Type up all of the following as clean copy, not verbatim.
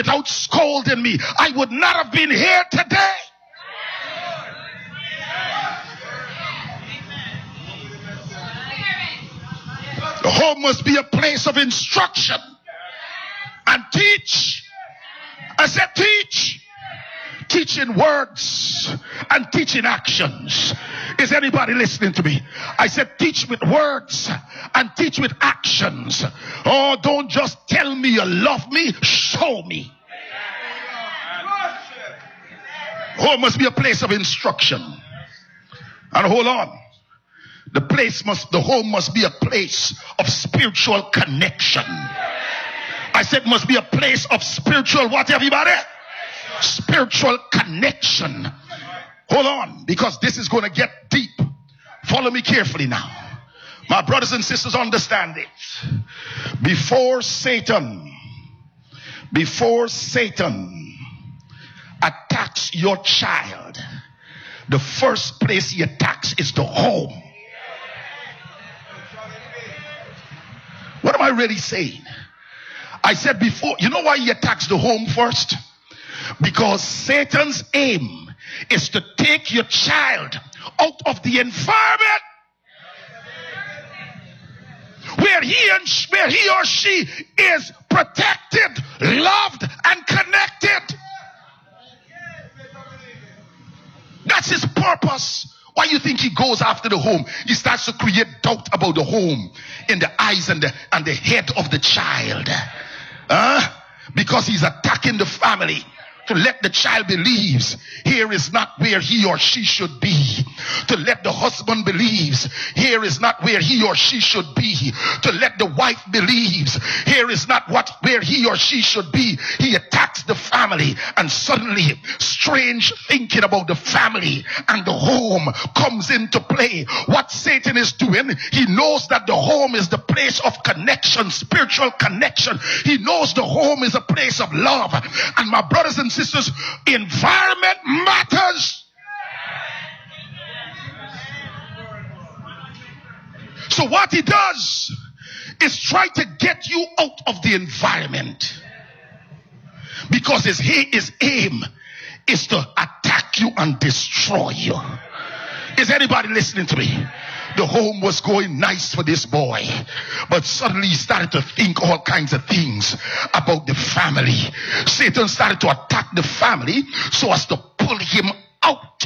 without scolding me, I would not have been here today. The home must be a place of instruction and teach. I said teach. Teach in words and teach in actions. Is anybody listening to me? I said teach with words and teach with actions. Oh, don't just tell me you love me, show me. Home must be a place of instruction. And hold on. The home must be a place of spiritual connection. I said must be a place of spiritual what, everybody? Spiritual connection. Hold on, because this is going to get deep. Follow me carefully now. My brothers and sisters, understand it. Before Satan attacks your child, the first place he attacks is the home. What am I really saying? I said before, you know why he attacks the home first? Because Satan's aim is to take your child out of the environment where he or she is protected, loved, and connected. That's his purpose. Why you think he goes after the home? He starts to create doubt about the home in the eyes and the head of the child. Because he's attacking the family. To let the child believes here is not where he or she should be. To let the husband believes here is not where he or she should be. To let the wife believes here is not where he or she should be. He attacks the family, and suddenly strange thinking about the family and the home comes into play. What Satan is doing, he knows that the home is the place of connection, spiritual connection. He knows the home is a place of love. And my brothers and sisters, environment matters. So what he does is try to get you out of the environment, because his aim is to attack you and destroy you. Is anybody listening to me? The home was going nice for this boy, but suddenly he started to think all kinds of things about the family. Satan started to attack the family so as to pull him out.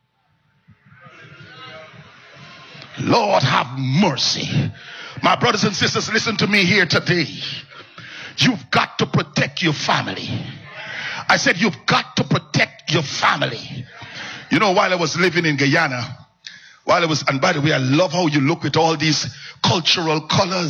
Lord have mercy. My brothers and sisters, listen to me here today. You've got to protect your family. I said you've got to protect your family. You know, while I was living in Guyana, and by the way, I love how you look with all these cultural colors.